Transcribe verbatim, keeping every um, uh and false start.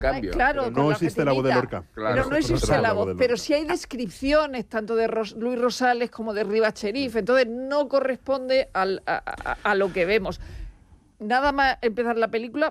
Cambio. Claro, Pero con no la existe la voz de fatinita. Lorca. Claro. Pero no existe Claro. la voz. de Pero Lorca. sí hay descripciones tanto de Ros- Luis Rosales como de Rivas Cherif. Entonces no corresponde al, a, a- a lo que vemos. Nada más empezar la película,